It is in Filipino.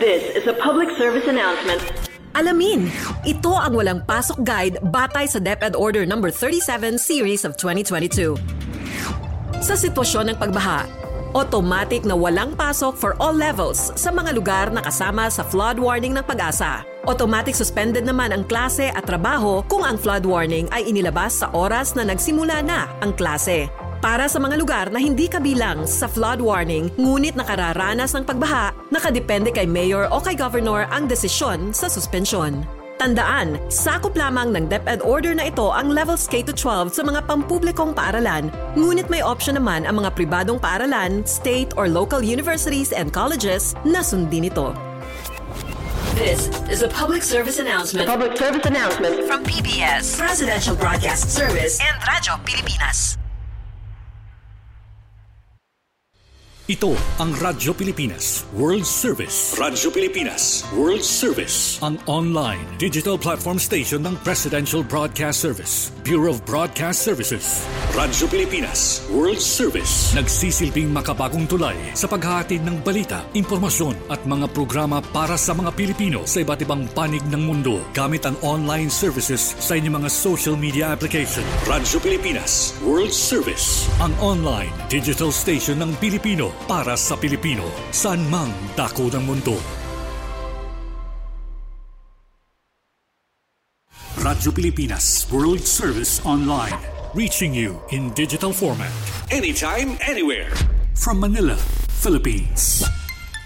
This is a public service announcement. Alamin, ito ang walang pasok guide batay sa DepEd Order No. 37 Series of 2022. Sa sitwasyon ng pagbaha, automatic na walang pasok for all levels sa mga lugar na kasama sa flood warning ng Pag-asa. Automatic suspended naman ang klase at trabaho kung ang flood warning ay inilabas sa oras na nagsimula na ang klase. Para sa mga lugar na hindi kabilang sa flood warning ngunit nakararanas ng pagbaha, nakadepende kay Mayor o kay Governor ang desisyon sa suspensyon. Tandaan, sakop lamang ng DepEd Order na ito ang levels K-12 sa mga pampublikong paaralan, ngunit may option naman ang mga pribadong paaralan, state or local universities and colleges na sundin ito. This is a public service announcement. Public service announcement From PBS, Presidential Broadcast Service, and Radyo Pilipinas. Ito ang Radyo Pilipinas World Service. Radyo Pilipinas World Service, ang online digital platform station ng Presidential Broadcast Service, Bureau of Broadcast Services. Radyo Pilipinas World Service, nagsisilbing makabagong tulay sa paghahatid ng balita, impormasyon at mga programa para sa mga Pilipino sa iba't ibang panig ng mundo gamit ang online services sa inyong mga social media application. Radyo Pilipinas World Service, ang online digital station ng Pilipino para sa Pilipino, saan mang dako ng mundo. Radyo Pilipinas World Service Online, reaching you in digital format, anytime, anywhere, from Manila, Philippines.